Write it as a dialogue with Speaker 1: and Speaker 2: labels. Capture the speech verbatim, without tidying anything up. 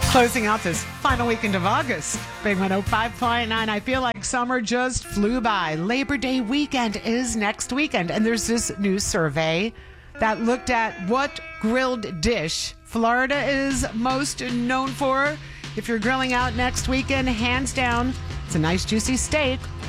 Speaker 1: Closing out this final weekend of August. Big one oh five point nine. I feel like summer just flew by. Labor Day weekend is next weekend. And there's this new survey that looked at what grilled dish Florida is most known for. If you're grilling out next weekend, hands down, it's a nice juicy steak